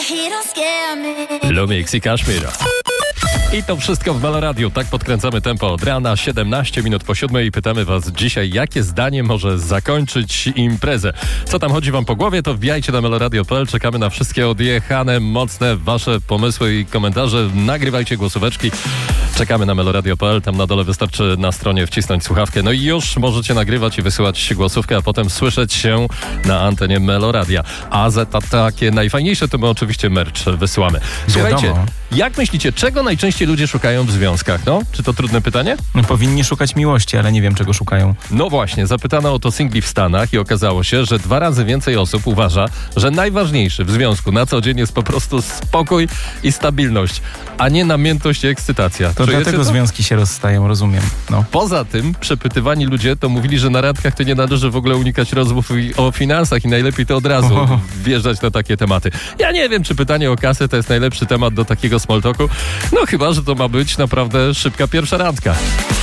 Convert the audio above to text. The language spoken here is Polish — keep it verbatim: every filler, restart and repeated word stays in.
Lumix i Kaszmir. I to wszystko w Melo Radio. Tak podkręcamy tempo od rana, siedemnaście minut po siódmej i pytamy was dzisiaj, jakie zdanie może zakończyć imprezę. Co tam chodzi wam po głowie, to wbijajcie na meloradio kropka p l. Czekamy na wszystkie odjechane, mocne wasze pomysły i komentarze. Nagrywajcie głosóweczki. Czekamy na meloradio kropka p l. Tam na dole wystarczy na stronie wcisnąć słuchawkę. No i już możecie nagrywać i wysyłać głosówkę, a potem słyszeć się na antenie Meloradia. A za ta, takie najfajniejsze to my oczywiście merch wysyłamy. Słuchajcie, Wiadomo. jak myślicie, czego najczęściej ludzie szukają w związkach? No, czy to trudne pytanie? No, powinni szukać miłości, ale nie wiem, czego szukają. No właśnie, zapytano o to singli w Stanach i okazało się, że dwa razy więcej osób uważa, że najważniejszy w związku na co dzień jest po prostu spokój i stabilność, a nie namiętność i ekscytacja. To Czujecie dlatego to? związki się rozstają, rozumiem. No. Poza tym przepytywani ludzie to mówili, że na randkach to nie należy w ogóle unikać rozmów i- o finansach i najlepiej to od razu Oho. wjeżdżać na takie tematy. Ja nie wiem, czy pytanie o kasę to jest najlepszy temat do takiego small talku. No chyba, że to ma być naprawdę szybka pierwsza randka.